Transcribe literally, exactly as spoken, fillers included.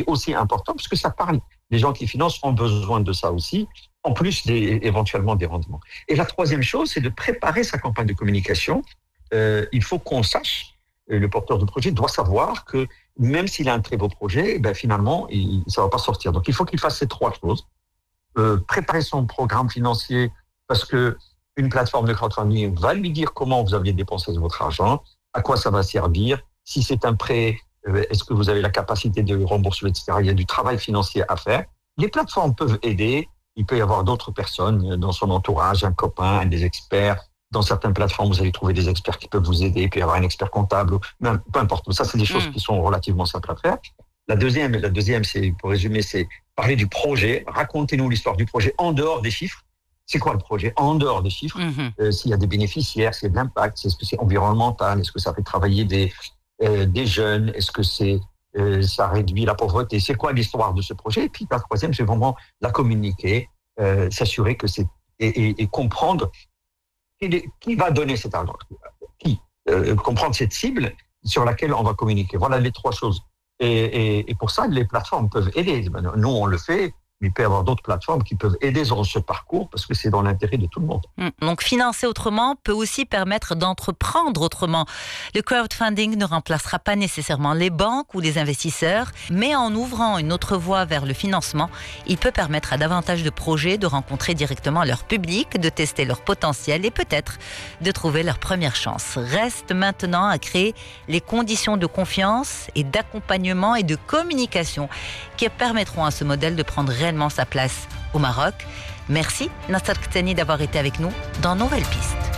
aussi important parce que ça parle. Les gens qui financent ont besoin de ça aussi, en plus des, éventuellement des rendements. Et la troisième chose, c'est de préparer sa campagne de communication. Euh, il faut qu'on sache, le porteur de projet doit savoir que même s'il a un très beau projet, ben finalement, il, ça ne va pas sortir. Donc, il faut qu'il fasse ces trois choses. Euh, préparer son programme financier parce que une plateforme de crowdfunding va lui dire comment vous aviez dépensé votre argent, à quoi ça va servir, si c'est un prêt, euh, est-ce que vous avez la capacité de le rembourser, et cetera. Il y a du travail financier à faire. Les plateformes peuvent aider. Il peut y avoir d'autres personnes dans son entourage, un copain, des experts. Dans certaines plateformes, vous allez trouver des experts qui peuvent vous aider. Il peut y avoir un expert comptable, même, peu importe. Ça, c'est des choses mmh. qui sont relativement simples à faire. La deuxième, la deuxième, c'est, pour résumer, c'est parler du projet. Racontez-nous l'histoire du projet en dehors des chiffres. C'est quoi le projet en dehors des chiffres? mmh. euh, S'il y a des bénéficiaires, s'il y a de l'impact, est-ce que c'est environnemental? Est-ce que ça fait travailler des, euh, des jeunes? Est-ce que c'est, euh, ça réduit la pauvreté? C'est quoi l'histoire de ce projet? Et puis la troisième, c'est vraiment la communiquer, euh, s'assurer que c'est... Et, et, et comprendre qui, qui va donner cet argent. Qui euh, comprendre cette cible sur laquelle on va communiquer. Voilà les trois choses. Et, et, et pour ça, les plateformes peuvent aider. Nous, on le fait, mais il peut y avoir d'autres plateformes qui peuvent aider dans ce parcours parce que c'est dans l'intérêt de tout le monde. Donc, financer autrement peut aussi permettre d'entreprendre autrement. Le crowdfunding ne remplacera pas nécessairement les banques ou les investisseurs, mais en ouvrant une autre voie vers le financement, il peut permettre à davantage de projets de rencontrer directement leur public, de tester leur potentiel et peut-être de trouver leur première chance. Reste maintenant à créer les conditions de confiance et d'accompagnement et de communication qui permettront à ce modèle de prendre réellement sa place au Maroc. Merci Nassar Khtani d'avoir été avec nous dans Nouvelle Piste.